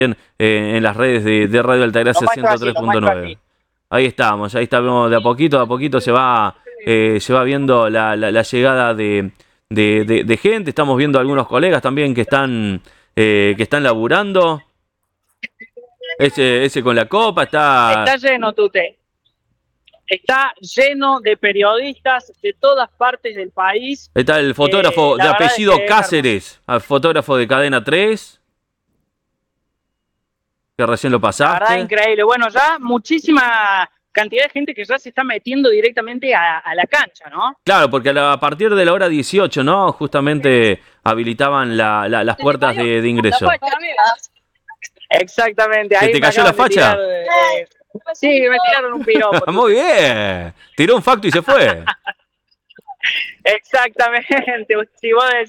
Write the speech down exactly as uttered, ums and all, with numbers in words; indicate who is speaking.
Speaker 1: eh, en las redes de, de Radio Altagracia ciento tres punto nueve. Ahí estamos, ahí estamos de a poquito, de a poquito se va, eh, se va viendo la, la, la llegada de, de, de, de gente. Estamos viendo algunos colegas también que están, eh, que están laburando. Ese, ese con la copa está...
Speaker 2: Está lleno, Tute. Está lleno de periodistas de todas partes del país.
Speaker 1: Está el fotógrafo
Speaker 2: eh,
Speaker 1: de apellido
Speaker 2: es que
Speaker 1: Cáceres, el fotógrafo de Cadena tres. Que recién lo pasaste.
Speaker 2: La verdad, increíble. Bueno, ya muchísima cantidad de gente que ya se está metiendo directamente a, a la cancha, ¿no?
Speaker 1: Claro, porque a, la, a partir de la hora dieciocho, ¿no? Justamente habilitaban la, la, las puertas de, de ingreso.
Speaker 2: Exactamente.
Speaker 1: ¿Se
Speaker 2: ahí
Speaker 1: te cayó la facha?
Speaker 2: Tirar, eh, sí, me tiraron un piropo.
Speaker 1: Muy bien. Tiró un facto y se fue.
Speaker 2: Exactamente. Si vos decís